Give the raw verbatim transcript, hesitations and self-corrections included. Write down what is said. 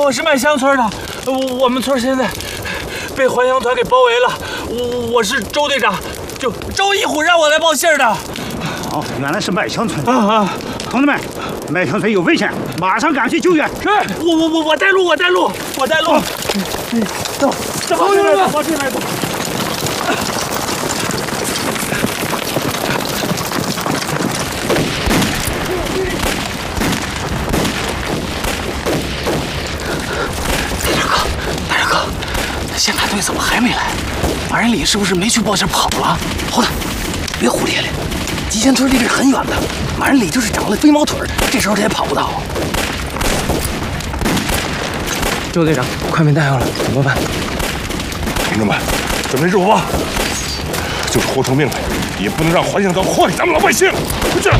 我是麦乡村的，我我们村现在被还乡团给包围了，我我是周队长，就周一虎让我来报信的。 哦，原来是麦乡村啊啊！ 同志们，麦乡村有危险，马上赶去救援。 是，我我我我带路，我带路，我带路。走，走，走，走，往这边走。 县大队怎么还没来？马仁礼是不是没去报信跑了？好的，别胡咧咧。集贤村离这很远的，马仁礼就是长了飞毛腿，这时候他也跑不到。周队长，快没弹药了，怎么办？ 同志们，准备入伍吧！就是活成命来，也不能让还乡团祸害咱们老百姓。去！